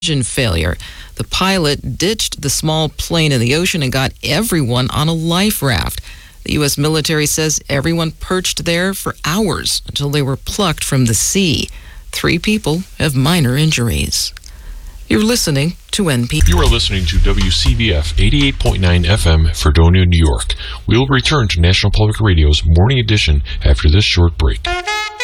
engine failure. The pilot ditched the small plane in the ocean and got everyone on a life raft. The U.S. military says everyone perched there for hours until they were plucked from the sea. 3 people have minor injuries. You're listening to NP. You are listening to WCBF 88.9 FM, Fredonia, New York. We'll return to National Public Radio's Morning Edition after this short break.